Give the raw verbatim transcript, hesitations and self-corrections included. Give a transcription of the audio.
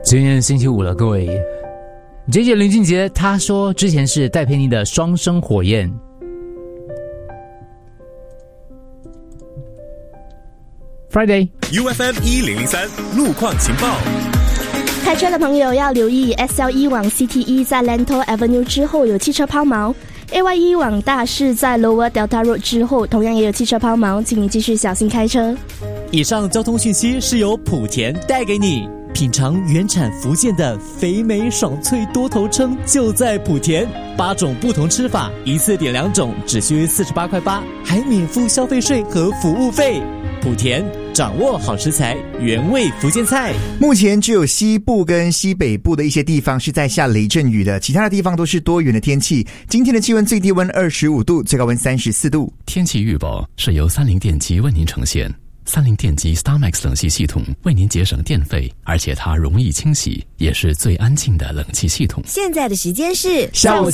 今天星期五了，各位。J J 林俊杰他说之前是戴佩妮的双生火焰。Friday U F M 一零零三路况情报。 开车的朋友要留意 S L 一 往 C T E 在 Lentor Avenue 之后有汽车抛锚， A Y 一 往大市在 Lower Delta Road 之后同样也有汽车抛锚，请你继续小心开车。 以上交通讯息是由莆田带给你。品尝原产福建的肥美爽脆多头称就在莆田，八种不同吃法，一次点两种，只需四十八块八，还免付消费税和服务费。莆田掌握好食材，原味福建菜。 目前只有西部跟西北部的一些地方是在下雷阵雨的，其他的地方都是多云的天气。今天的气温最低温二十五度，最高温三十四度。 天气预报是由三菱电机为您呈现。三菱电机 StarMax 冷气系统为您节省电费，而且它容易清洗，也是最安静的冷气系统。 现在的时间是下午